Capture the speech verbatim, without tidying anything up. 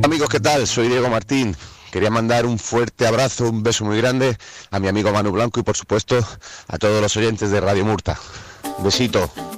Amigos, ¿qué tal? Soy Diego Martín. Quería mandar un fuerte abrazo, un beso muy grande a mi amigo Manu Blanco y por supuesto a todos los oyentes de Radio Murta. Besito.